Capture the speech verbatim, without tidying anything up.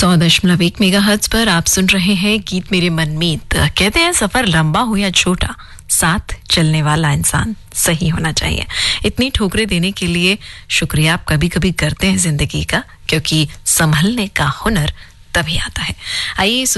सौ दशमलव एक मेगाहर्ट्ज पर आप सुन रहे हैं गीत मेरे मनमीत। कहते हैं सफर लंबा हो या छोटा, साथ चलने वाला इंसान सही होना चाहिए। इतनी ठोकरें देने के लिए शुक्रिया आप कभी कभी करते हैं जिंदगी का, क्योंकि संभलने का हुनर तभी आता है। आइए